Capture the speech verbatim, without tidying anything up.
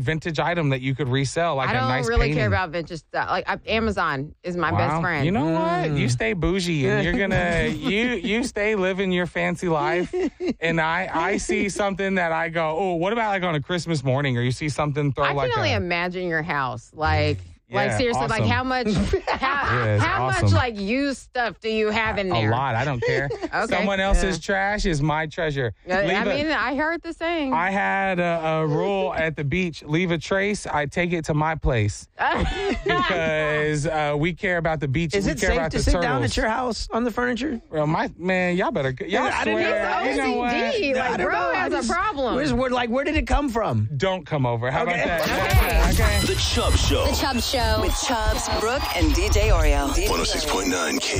vintage item that you could resell, like I a don't nice really painting. care about vintage stuff. Like I, Amazon is my Wow. best friend. You know what? You stay bougie, and you're gonna you you stay living your fancy life. And I I see something that I go, oh, what about like on a Christmas morning, or you see something throw I like can only a, imagine your house, like. Like Yeah, seriously, like awesome. how much, how, Yeah, it's how much awesome. like used stuff do you have in a there? lot. I don't care. Okay. Someone else's trash is my treasure. I, Leave I a- mean, I heard the saying. I had a, a rule at the beach: leave a trace. I take it to my place because uh, we care about the beach. Is we it care safe about to the sit turtles. down at your house on the furniture? Well, my man, y'all better. Y'all I didn't swear. know. You know what? O C D, I like don't bro know. I has just- a problem. Where's, where, like, where did it come from? Don't come over. How Okay. about that? Okay. Okay. The Chubb Show. The Chubb Show. With Chubbs, Brooke, and D J Oreo. one oh six point nine K